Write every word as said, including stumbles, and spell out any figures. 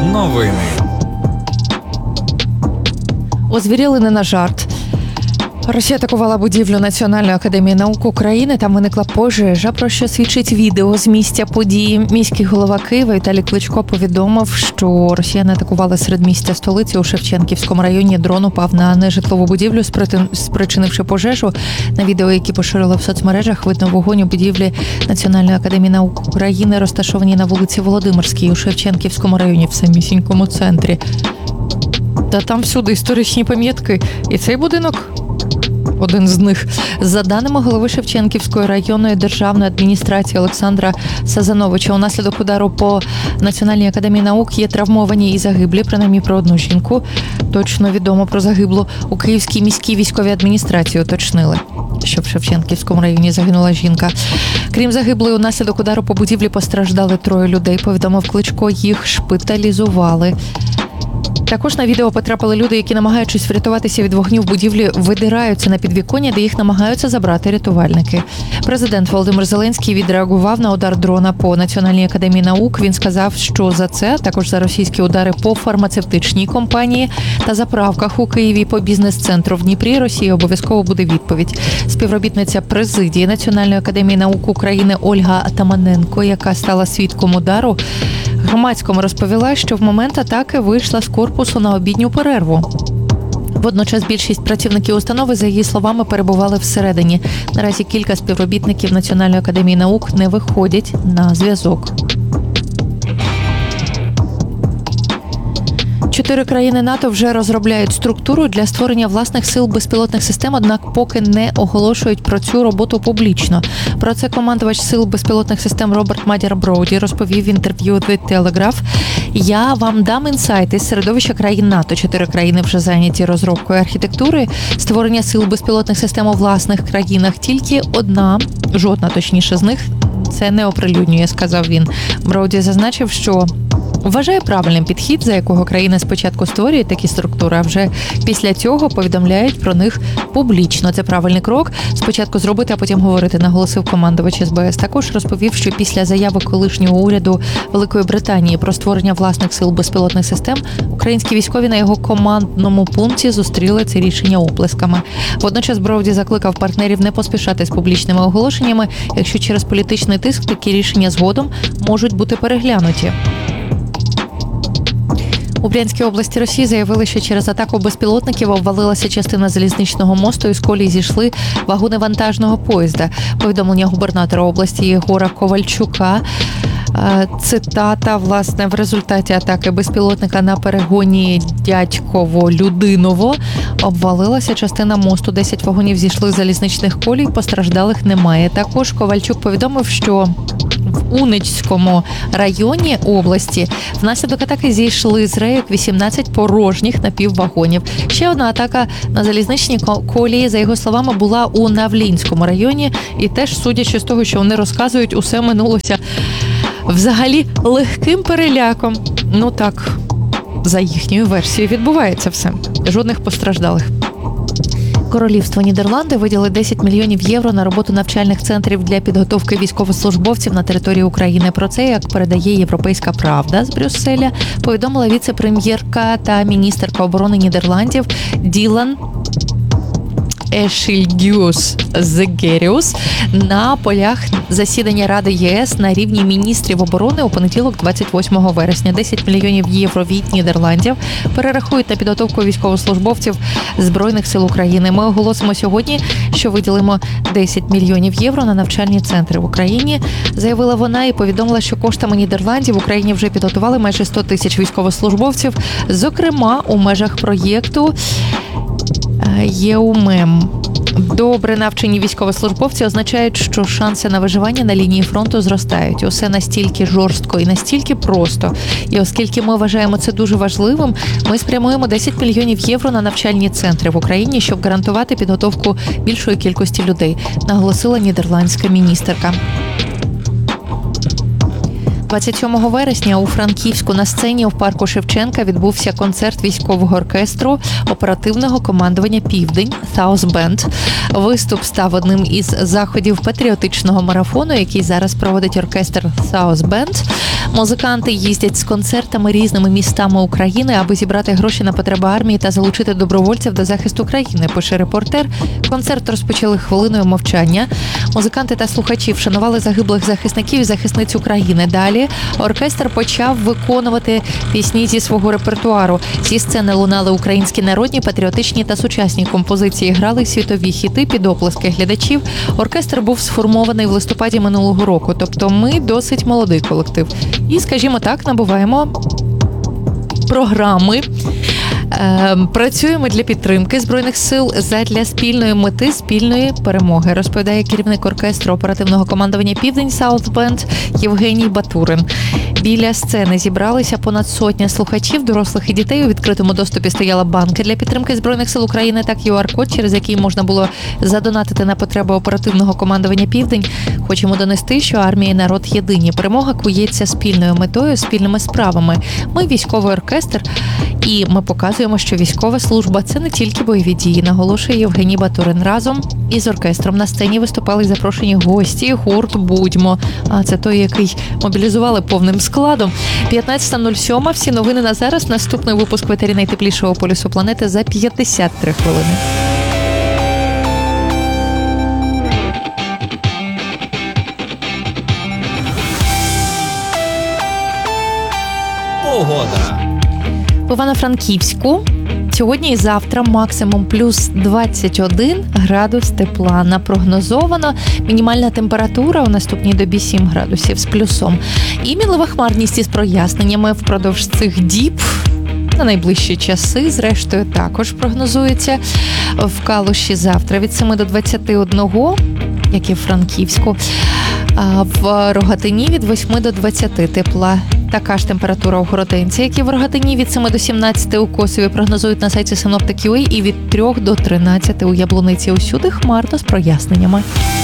Новини. Озвіріли не на жарт. Росія атакувала будівлю Національної академії наук України. Там виникла пожежа, про що свідчить відео з місця події. Міський голова Києва Віталій Кличко повідомив, що росіяни атакували середмістя столиці у Шевченківському районі. Дрон упав на нежитлову будівлю, спричинивши пожежу. На відео, які поширили в соцмережах, видно вогонь у будівлі Національної академії наук України, розташованій на вулиці Володимирській у Шевченківському районі, в самісінькому центрі. Та там всюди історичні пам'ятки. І цей будинок один з них. За даними голови Шевченківської районної державної адміністрації Олександра Сазановича, унаслідок удару по Національній академії наук є травмовані і загиблі, принаймні про одну жінку. Точно відомо про загиблу. У Київській міській військовій адміністрації уточнили, що в Шевченківському районі загинула жінка. Крім загиблої, унаслідок удару по будівлі постраждали троє людей, повідомив Кличко, їх шпиталізували. Також на відео потрапили люди, які, намагаючись врятуватися від вогню в будівлі, видираються на підвіконня, де їх намагаються забрати рятувальники. Президент Володимир Зеленський відреагував на удар дрона по Національній академії наук. Він сказав, що за це, а також за російські удари по фармацевтичній компанії та заправках у Києві по бізнес-центру в Дніпрі, Росії обов'язково буде відповідь. Співробітниця президії Національної академії наук України Ольга Атаманенко, яка стала свідком удару, громадському розповіла, що в момент атаки вийшла з корпусу на обідню перерву. Водночас більшість працівників установи, за її словами, перебували всередині. Наразі кілька співробітників Національної академії наук не виходять на зв'язок. Чотири країни НАТО вже розробляють структуру для створення власних сил безпілотних систем, однак поки не оголошують про цю роботу публічно. Про це командувач сил безпілотних систем Роберт Мадяр Броуді розповів в інтерв'ю The Telegraph. «Я вам дам інсайти з середовища країн НАТО. Чотири країни вже зайняті розробкою архітектури створення сил безпілотних систем у власних країнах. Тільки одна, жодна точніше з них, це не оприлюднює», сказав він. Броуді зазначив, що вважає правильним підхід, за якого країна спочатку створює такі структури, а вже після цього повідомляють про них публічно. Це правильний крок. Спочатку зробити, а потім говорити, наголосив командувач ес бе ес. Також розповів, що після заяви колишнього уряду Великої Британії про створення власних сил безпілотних систем, українські військові на його командному пункті зустріли це рішення оплесками. Водночас Броуді закликав партнерів не поспішати з публічними оголошеннями, якщо через політичний тиск такі рішення згодом можуть бути переглянуті. У Брянській області Росії заявили, що через атаку безпілотників обвалилася частина залізничного мосту і з колії зійшли вагони вантажного поїзда. Повідомлення губернатора області Єгора Ковальчука. Цитата, власне, в результаті атаки безпілотника на перегоні Дядьково-Людиново обвалилася частина мосту. Десять вагонів зійшли з залізничних колій, постраждалих немає. Також Ковальчук повідомив, що в Уничському районі області внаслідок атаки зійшли з рейок вісімнадцять порожніх напіввагонів. Ще одна атака на залізничні колії, за його словами, була у Навлінському районі. І теж, судячи з того, що вони розказують, усе минулося взагалі легким переляком. Ну так, за їхньою версією відбувається все. Жодних постраждалих. Королівство Нідерланди виділили десять мільйонів євро на роботу навчальних центрів для підготовки військовослужбовців на території України. Про це, як передає «Європейська правда» з Брюсселя, повідомила віце-прем'єрка та міністерка оборони Нідерландів Ділан Ешільгюс Зегеріус на полях засідання Ради ЄС на рівні міністрів оборони у понеділок, двадцять восьмого вересня. десять мільйонів євро від Нідерландів перерахують на підготовку військовослужбовців Збройних сил України. Ми оголосимо сьогодні, що виділимо десять мільйонів євро на навчальні центри в Україні, заявила вона і повідомила, що коштами Нідерландів в Україні вже підготували майже сто тисяч військовослужбовців, зокрема у межах проєкту ЄУМЕМ. Добре навчені військовослужбовці означають, що шанси на виживання на лінії фронту зростають. Усе настільки жорстко і настільки просто. І оскільки ми вважаємо це дуже важливим, ми спрямуємо десять мільйонів євро на навчальні центри в Україні, щоб гарантувати підготовку більшої кількості людей, наголосила нідерландська міністерка. двадцять сьомого вересня у Франківську на сцені в парку Шевченка відбувся концерт військового оркестру оперативного командування «Південь» South Band. Виступ став одним із заходів патріотичного марафону, який зараз проводить оркестр South Band. Музиканти їздять з концертами різними містами України, аби зібрати гроші на потреби армії та залучити добровольців до захисту країни, пише репортер. Концерт розпочали хвилиною мовчання. Музиканти та слухачі вшанували загиблих захисників і захисниць України. Далі оркестр почав виконувати пісні зі свого репертуару. Зі сцени лунали українські народні, патріотичні та сучасні композиції, грали світові хіти під оплески глядачів. Оркестр був сформований в листопаді минулого року, тобто ми досить молодий колектив. І, скажімо так, набуваємо програми. Працюємо для підтримки Збройних сил задля спільної мети, спільної перемоги, розповідає керівник оркестру оперативного командування «Південь» South Band Євгеній Батурин. Біля сцени зібралися понад сотня слухачів, дорослих і дітей. У відкритому доступі стояла банка для підтримки Збройних сил України та ю ар-код, через який можна було задонатити на потреби оперативного командування «Південь». Хочемо донести, що армія і народ єдині. Перемога кується спільною метою, спільними справами. Ми військовий оркестр, і ми показуємо, що військова служба – це не тільки бойові дії, наголошує Євгеній Батурин. Разом із оркестром на сцені виступали й запрошені гості, гурт «Будьмо». А це той, який мобілізували повним складом. п'ятнадцята нуль сім. Всі новини на зараз. Наступний випуск в етері найтеплішого полюсу планети за п'ятдесят три хвилини. Погода. В Івано-Франківську сьогодні і завтра максимум плюс двадцять один градус тепла. Напрогнозовано мінімальна температура у наступній добі сім градусів з плюсом. І мінлива хмарність із проясненнями впродовж цих діб. На найближчі часи, зрештою, також прогнозується. В Калуші завтра від семи до двадцяти одного, як і в Франківську. А в Рогатині від восьми до двадцяти тепла. Така ж температура у Городенці, як і в Рогатині, від семи до сімнадцяти у Косові прогнозують на сайті Синоптик.ю а і від трьох до тринадцяти у Яблуниці. Усюди хмарно з проясненнями.